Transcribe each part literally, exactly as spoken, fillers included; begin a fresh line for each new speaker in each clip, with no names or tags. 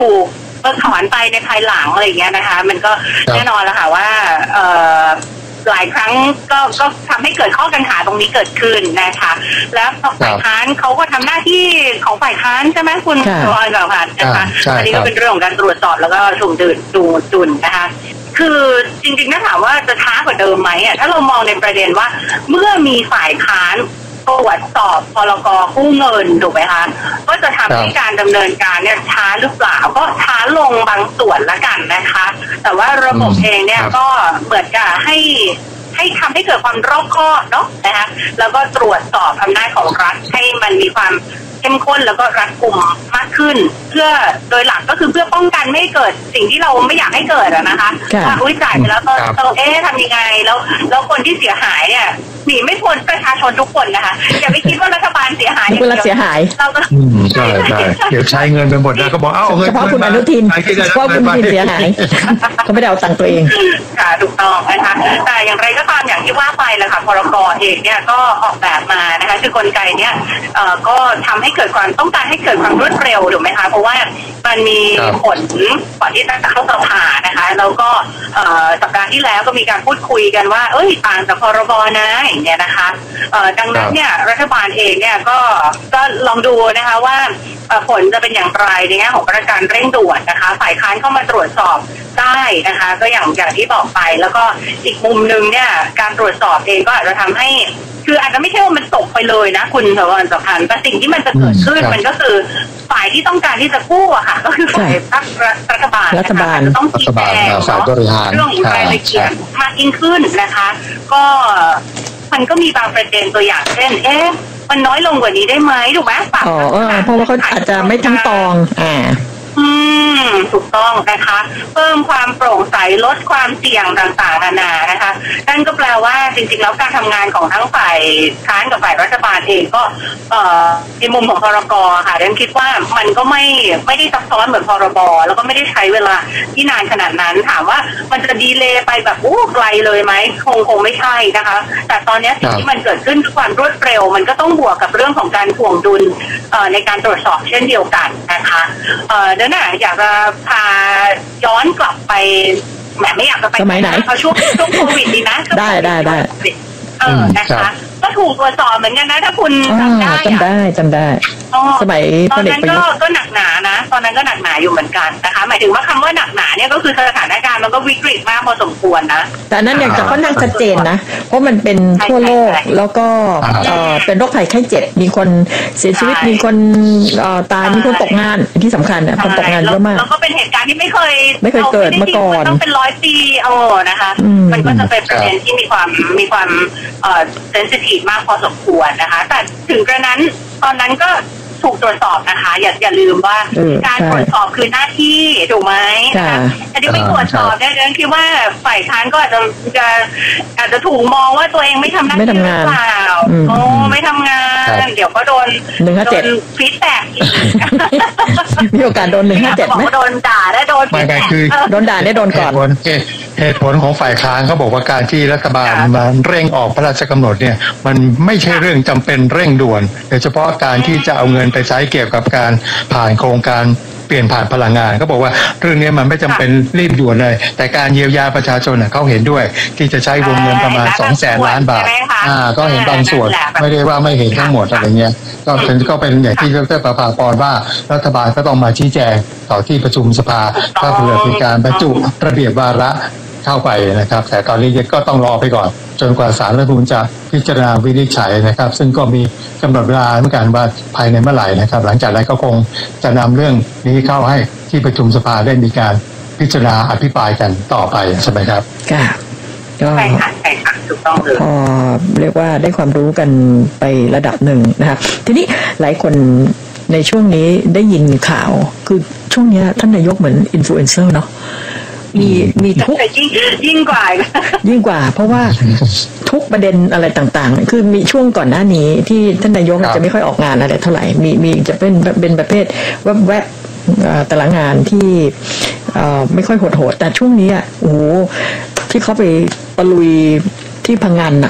ถูกเพิกถอนไปในภายหลังอะไรอย่างเงี้ยนะคะมันก็แน่นอนแล้วค่ะว่าเอ่อหลายครั้งก็ก็ทำให้เกิดข้อกังขาตรงนี้เกิดขึ้นนะคะแล้วฝ่ายค้านเขาก็ทำหน้าที่ของฝ่ายค้านใช่ไหมคุณสวรรค์กับผ่านนะคะอันนี้ก็เป็นเรื่องของการตรวจสอบแล้วก็ถูกดุลดูดุลนะคะคือจริงๆถ้าถามว่าจะช้ากว่าเดิมไหมอ่ะถ้าเรามองในประเด็นว่าเมื่อมีฝ่ายค้านตรวจสอบพรก.กู้เงินถูกไหมคะก็จะทำให้การดำเนินการเนี่ยช้าหรือเปล่าก็ช้าลงบางส่วนละกันนะคะแต่ว่าระบบเองเนี่ยก็เหมือนกับให้ให้ทำให้เกิดความรอบคอบเนาะนะคะแล้วก็ตรวจสอบอำนาจของรัฐให้มันมีความเข้มข้นแล้วก็รัดกุมมากขึ้นเพื่อโดยหลักก็คือเพื่อป้องกันไม่ให้เกิดสิ่งที่เราไม่อยากให้เกิดอะนะคะว่าอุ้ยจ่ายไปแล้วต้องเอ๊ะทำยังไงแล้วแล้วคนที่เสียหายเนี่ยหนีไม่พ้นประชาชนทุกคนนะคะอย่าไปคิดว่ารัฐบาลเสียหายอย่างเดียว
เสียหาย
เราก็
ใช่ใช่เดี๋ยวใช้เงินไปหมดแล้วก็บอกเอ้า
เฉพาะคุณอนุทินเฉพาะคุณอนุทินเสียหายเขาไม่ได้เอาตังค์ตัวเอง
ค่ะถูกต้องนะคะแต่อย่างไรก็ตามอย่างที่ว่าไปแหละค่ะพรก.เองเนี่ยก็ออกแบบมานะคะคือกลไกเนี่ยเอ่อก็ทำให้เกิดความต้องการให้เกิดความรวดเร็วถูกไหมคะเพราะว่ามันมีผลก่อนที่จะเข้าสภานะคะแล้วก็สัปดาห์ที่แล้วก็มีการพูดคุยกันว่าเอ้ยต่างจากพรบ.นะอย่างเงี้ยนะคะดังนั้นเนี่ยรัฐบาลเองเนี่ยก็ก็ลองดูนะคะว่าผลจะเป็นอย่างไรในแง่ของมาตรการเร่งด่วนนะคะฝ่ายค้านเข้ามาตรวจสอบได้นะคะก็อย่างอย่างที่บอกไปแล้วก็อีกมุมนึงเนี่ยการตรวจสอบเองก็อาจจะทำให้คืออาจจะไม่ใช่ว่ามันตกไปเลยนะคุณสวรรค์สัมพันธ์แต่สิ่งที่มันจะเกิดขึ้นมันก็คือฝ่ายที่ต้องการที่จะกู้อะค่ะก็คือฝ่ายรัฐบาล
รัฐบาล
ต้องชี้แจงเนาะเรื่องรายละเอียดมากยิ่งขึ้นนะคะก็มันก็มีบางประเด็นตัวอย่างเช่นเอ๊ะมันน้อยลงกว่านี้ได้ไหมถูกไหม
อ๋อเพราะว่าเขาอาจจะไม่ทั้งตองอ่า
อืมถูกต้องนะคะเพิ่มความโปร่งใสลดความเสี่ยงต่างๆนานานะคะนั่นก็แปลว่าจริงๆแล้วการทำงานของทั้งฝ่ายค้านกับฝ่ายรัฐบาลเองก็เอ่อในมุมของพรก.ค่ะดังคิดว่ามันก็ไม่ไม่ได้ซับซ้อนเหมือนพรบ.แล้วก็ไม่ได้ใช้เวลาที่นานขนาดนั้นถามว่ามันจะดีเลย์ไปแบบโอ้ไกลเลยไหมคงคงไม่ใช่นะคะแต่ตอนนี้สิ่งที่มันเกิดขึ้นด้วยความรวดเร็วมันก็ต้องบวกกับเรื่องของการถ่วงดุลเอ่อในการตรวจสอบเช่นเดียวกันนะคะเอ่อเดี๋ยวนะอยากจะพาย้อนกลับไปแหมไม่อยากจะไป
สมัยไหน
เขาช่วงช่วงโควิดดีนะ
ได้ได้ได้
เออนะคะก็ถูกตรวจสอบเหมือนกันนะถ้าคุณจำได้
จำได้จำได้สมัย
ตอนนั้นก็ก็หนักหนานะตอนนั้นก็หนักหนาอยู่เหมือนกันนะคะหมายถึงว่าคำว่าหนักหนาเนี่ยก็คือสถานการณ์มันก็วิกฤตมากพอสมควรนะ
แต่นั้นยังจะค่อนข้างชัดเจนนะเพราะมันเป็นทั่วโลกแล้วก็เป็นโรคภัยไข้เจ็บมีคนเสียชีวิตมีคนตายมีคนตกงานที่สำคัญเนี่ยคนตกงานเยอะมาก
แล้วก็เป็นเหตุการณ์ที่ไม่เคย
ไม่เคยเกิดมาก่อน
ต้องเป็นร้อยปีโอ้นะคะมันก็จะเป็นประเด็นที่มีความมีความเอ่อเซนซิทีฟมากพอสมควรนะคะแต่ถึงกระนั้นตอนนั้นก็ถูกตรวจสอบนะคะอย่าอย่าลืมว่าการตรวจสอบคือหน้าที่ถูกไหมแต่ที่ไม่ตรวจสอบเนี่ยฉันคิดว่าฝ่ายค้านก็อาจจะจะอาจจะถูกมองว่าตัวเองไม่ทำหน้าที่หรือเปล่าโอ้ไม่ทำงานเดี๋ยวก็โดนโดนฟีดแบ็กอีก
มีโอกาสโดนหนึ่งห้าเจ็ดไหม
โดนด่าและโดนฟีดแบ็ก
โดนด่าได้โดนก่อน
เหตุผลของฝ่ายค้านเขาบอกว่าการที่รัฐบาลมาเร่งออกพระราชกำหนดเนี่ยมันไม่ใช่เรื่องจำเป็นเร่งด่วนโดยเฉพาะการที่จะเอาเงินไปใช้เกี่ยวกับการผ่านโครงการเปลี่ยนผ่านพลังงานเขาบอกว่าเรื่องนี้มันไม่จำเป็นรีบด่วนเลยแต่การเยียวยาประชาชนเขาเห็นด้วยที่จะใช้วงเงินประมาณสองแสนล้านบาทอ่าก็เห็นบางส่วนไม่ได้ว่าไม่เห็นทั้งหมดอะไรเงี้ยก็เป็นก็เป็นอย่างที่ดร.ประภาพรว่ารัฐบาลก็ต้องมาชี้แจงต่อที่ประชุมสภาถ้าเผื่อเป็นการบรรจุระเบียบวาระเข้าไปนะครับแต่ตอนนี้ก็ต้องรอไปก่อนจนกว่าศาลรัฐธรรมนูญจะพิจารณาวินิจฉัยนะครับซึ่งก็มีกำหนดเวลาเหมือนกันว่าภายในเมื่อไหร่นะครับหลังจากนั้นก็คงจะนำเรื่องนี้เข้าให้ที่ประชุมสภาได้มีการพิจารณาอภิปรายกันต่อไปใช่ไหมครับ
ค่ะก็
ใช่ค่ะใช่ค่ะถูกต้องเลย
พอเรียกว่าได้ความรู้กันไประดับหนึ่งนะครับทีนี้หลายคนในช่วงนี้ได้ยินข่าวคือช่วงนี้ท่านนายกเหมือนอินฟลูเอนเซอร์เนาะมีมีทุก
ยิ่งยิ่งกว่า
ยิ่งกว่าเพราะว่าทุกประเด็นอะไรต่างๆคือมีช่วงก่อนหน้านี้ที่ท่านนายกจะไม่ค่อยออกงานอะไรเท่าไหร่มีมีจะเป็นเป็นประเภทแวบๆแต่ละงานที่ไม่ค่อยโหดๆแต่ช่วงนี้อ่ะโอ้โหที่เขาไปตะลุยที่พังงานอ่ะ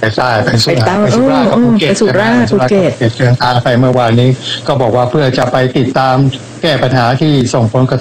ไปใต้ไปสุ
ไป
ราษฎ
ใต้
ร์ไปสุราษฎร์กับภูเก็ต
ไปสุราษฎร์ภูเก็ต
เดินทางไปเมื่อวานนี้ก็บอกว่าเพื่อจะไปติดตามแก้ปัญหาที่ส่งผลกระทบ